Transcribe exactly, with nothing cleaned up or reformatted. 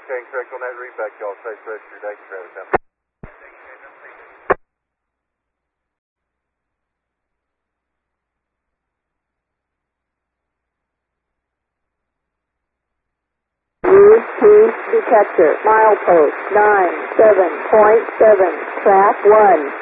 Okay, correct on that readback, y'all. Safe rest of your day, Travis. Use Cruise Detector, milepost nine seven point seven, track one.